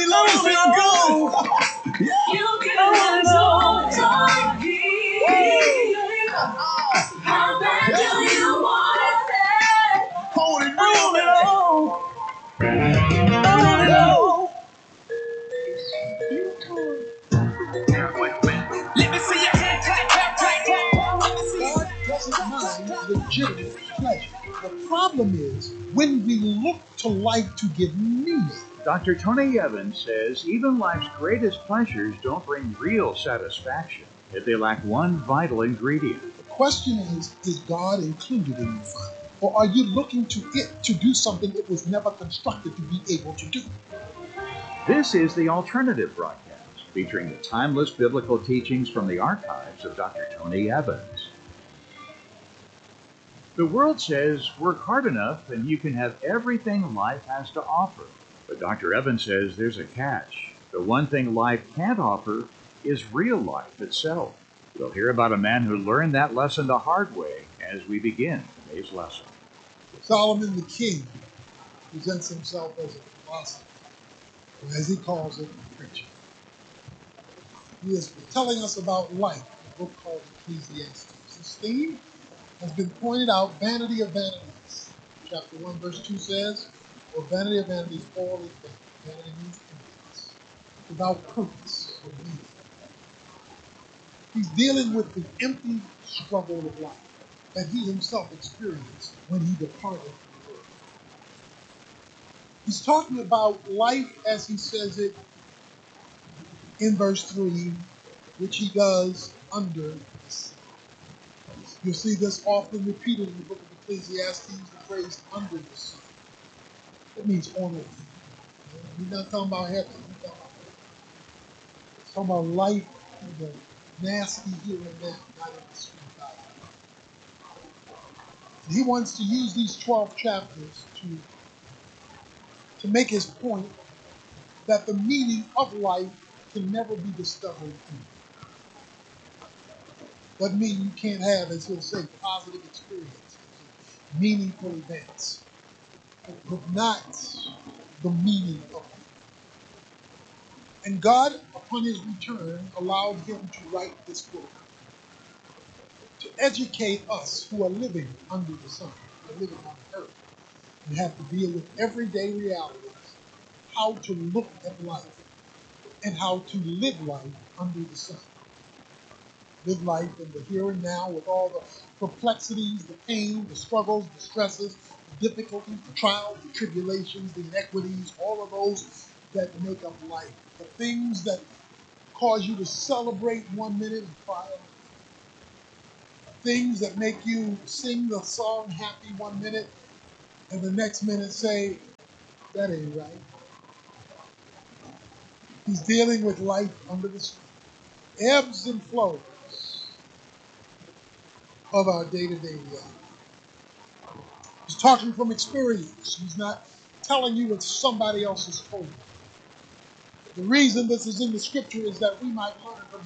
know you feel good. Yeah. You can hold on me. How bad do you want it? Hold it real, man. Let me see your hand clap. God doesn't mind legitimate pleasure. The problem is when we look to life to give meaning. Dr. Tony Evans says even life's greatest pleasures don't bring real satisfaction if they lack one vital ingredient. The question is God included in your fun? Or are you looking to it to do something it was never constructed to be able to do? This is the Alternative Broadcast, featuring the timeless biblical teachings from the archives of Dr. Tony Evans. The world says work hard enough and you can have everything life has to offer. But Dr. Evans says there's a catch. The one thing life can't offer is real life itself. We'll hear about a man who learned that lesson the hard way as we begin today's lesson. Solomon the king presents himself as a philosopher, or as he calls it, a preacher. He is telling us about life in a book called Ecclesiastes. This theme has been pointed out, vanity of vanities. Chapter 1, verse 2 says, "For vanity of vanities, all is vanity." Vanity means emptiness, without purpose or meaning. He's dealing with the empty struggle of life that he himself experienced when he departed from the world. He's talking about life as he says it in verse 3, which he does under the sea. You'll see this often repeated in the book of Ecclesiastes, the phrase under the sea. It means on earth. He's not talking about heaven. He's talking about life in the nasty here and now, not in the sweet valley. He wants to use these 12 chapters to make his point that the meaning of life can never be discovered in it. Doesn't mean you can't have, as he'll say, positive experiences, meaningful events, but not the meaning of it. And God, upon his return, allowed him to write this book to educate us who are living under the sun, who are living on earth, and have to deal with everyday realities, how to look at life and how to live life under the sun. Live life in the here and now with all the perplexities, the pain, the struggles, the stresses, the difficulties, the trials, the tribulations, the inequities, all of those that make up life. The things that cause you to celebrate one minute and cry another. Things that make you sing the song happy one minute and the next minute say, that ain't right. He's dealing with life under the sun. Ebbs and flows of our day-to-day reality. He's talking from experience. He's not telling you what somebody else has told you. The reason this is in the scripture is that we might learn from